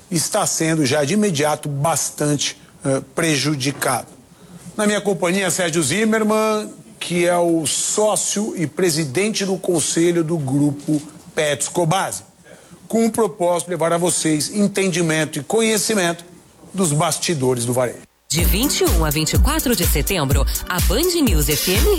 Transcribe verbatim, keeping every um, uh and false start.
está sendo já de imediato bastante uh, prejudicado. Na minha companhia, Sérgio Zimmermann, que é o sócio e presidente do conselho do grupo Petros Cobasi, com o propósito de levar a vocês entendimento e conhecimento dos bastidores do varejo. De vinte e um a vinte e quatro de setembro, a Band News F M